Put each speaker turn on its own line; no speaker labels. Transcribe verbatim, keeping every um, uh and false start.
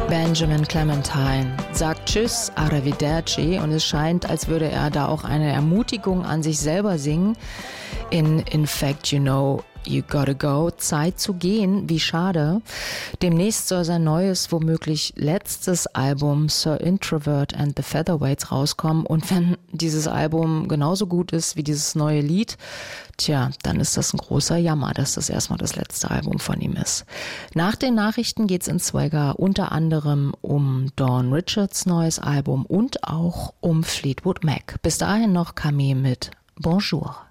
Benjamin Clementine sagt Tschüss, Arrivederci, und es scheint, als würde er da auch eine Ermutigung an sich selber singen. In In fact, you know, you gotta go, Zeit zu gehen, wie schade. Demnächst soll sein neues, womöglich letztes Album Sir Introvert and the Featherweights rauskommen, und wenn dieses Album genauso gut ist wie dieses neue Lied, tja, dann ist das ein großer Jammer, dass das erstmal das letzte Album von ihm ist. Nach den Nachrichten geht's in Swagger unter anderem um Dawn Richards neues Album und auch um Fleetwood Mac. Bis dahin noch Camille mit Bonjour.